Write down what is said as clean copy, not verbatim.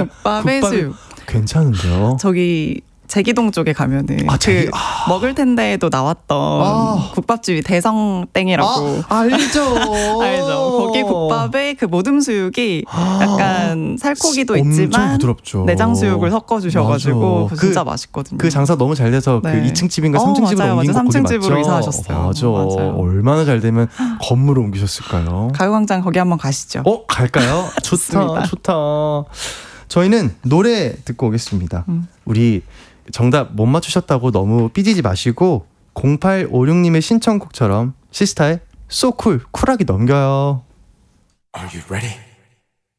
국밥에 수육. 괜찮은데요? 저기 제기동 쪽에 가면은 먹을 텐데도 나왔던 국밥집이 대성땡이라고. 알죠. 알죠. 거기 국밥에 그 모듬 수육이 약간 살코기도 있지만 부드럽죠. 내장 수육을 섞어 주셔가지고 진짜 맛있거든요. 그 장사 너무 잘 돼서 그 2층 집인가 3층 집으로 옮긴 거 거기 3층 맞죠? 집으로 이사하셨어요. 맞아요. 얼마나 잘 되면 건물을 옮기셨을까요? 가요광장 거기 한번 가시죠. 갈까요? 좋다. 저희는 노래 듣고 오겠습니다. 우리 정답 못 맞추셨다고 너무 삐지지 마시고 0856님의 신청곡처럼 시스타의 So Cool 쿨하게 넘겨요. Are you ready?